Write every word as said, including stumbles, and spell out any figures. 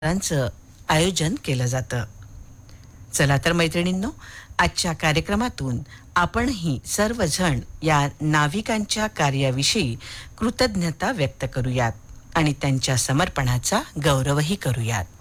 चं आयोजन केलं जातं. चला तर मैत्रिणींनो, आजच्या कार्यक्रमातून आपणही सर्वजण या नाविकांच्या कार्याविषयी कृतज्ञता व्यक्त करूयात आणि त्यांच्या समर्पणाचा गौरवही करूयात.